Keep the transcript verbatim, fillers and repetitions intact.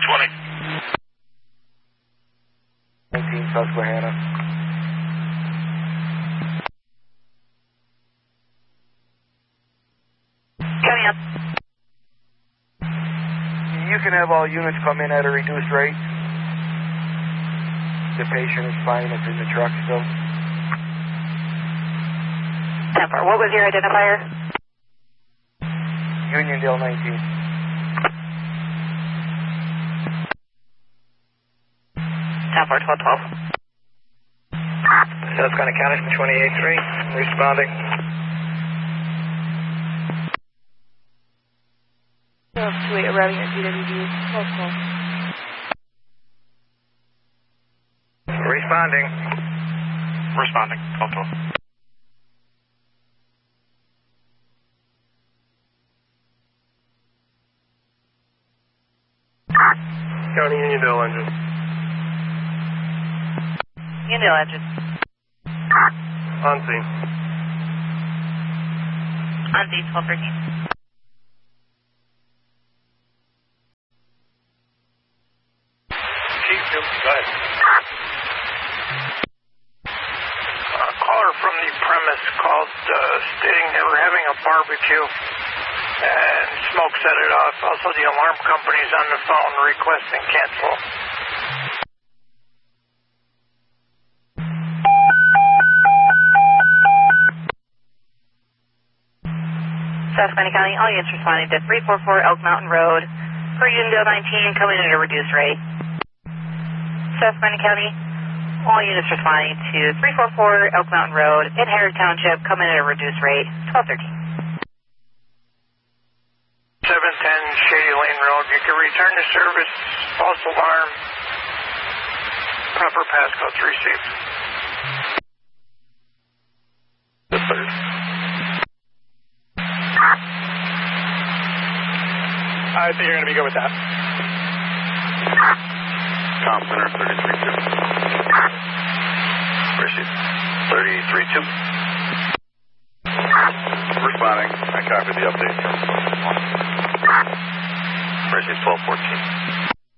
twenty. nineteen Susquehanna. Coming up. You can have all units come in at a reduced rate. The patient is fine if in the truck still. ten four, what was your identifier? Uniondale nineteen. ten four, twelve twelve. Susquehanna County from twenty-eight three, responding. two eight arriving at G W D. twelve twelve. Responding. Responding, twelve twelve. County Uniondale engine. Uniondale engine. On scene. On scene, twelve thirteen. Chief, go ahead. A caller from the premise called uh, stating they were having a barbecue and smoke set it off. Also, the alarm company's on the phone requesting cancel. Susquehanna County, all units responding to three four four Elk Mountain Road for Uniondale nineteen, coming in at a reduced rate. Susquehanna County, all units responding to three four four Elk Mountain Road in Harrod Township, coming in at a reduced rate, twelve thirteen. seven ten Shady Lane Road. You can return to service. False alarm. Proper passcodes received. I think you're going to be good with that. Com Center thirty-three two. Received. thirty-three two. Responding. I copied the update from Received twelve fourteen.